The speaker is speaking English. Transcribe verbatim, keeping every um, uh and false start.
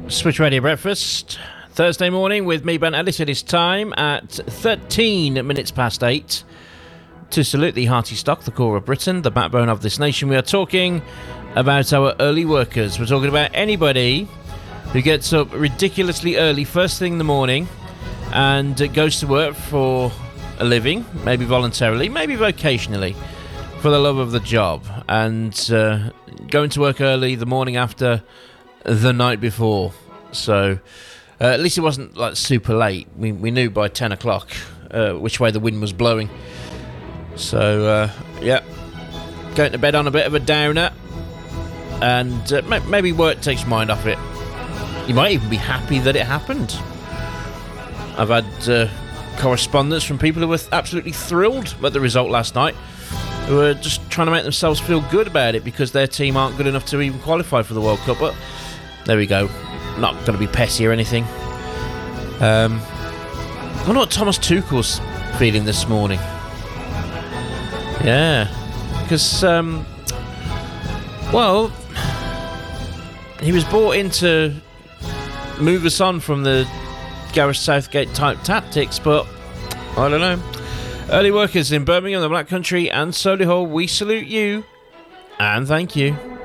Switch Radio Breakfast, Thursday morning with me, Ben Ellis. It is time at thirteen minutes past eight to salute the hearty stock, the core of Britain, the backbone of this nation. We are talking about our early workers. We're talking about anybody who gets up ridiculously early, first thing in the morning, and goes to work for a living, maybe voluntarily, maybe vocationally, for the love of the job, and uh, going to work early the morning after the night before. So uh, at least it wasn't like super late. We we knew by ten o'clock uh, which way the wind was blowing. So uh, yeah, going to bed on a bit of a downer, and uh, maybe work takes your mind off it. You might even be happy that it happened. I've had uh, correspondence from people who were absolutely thrilled at the result last night, who are just trying to make themselves feel good about it because their team aren't good enough to even qualify for the World Cup. But there we go. Not going to be petty or anything. Um, I wonder what Thomas Tuchel's feeling this morning. Yeah, because um, well, he was brought in to move us on from the Gareth Southgate type tactics, but I don't know. Early workers in Birmingham, the Black Country and Solihull, we salute you and thank you.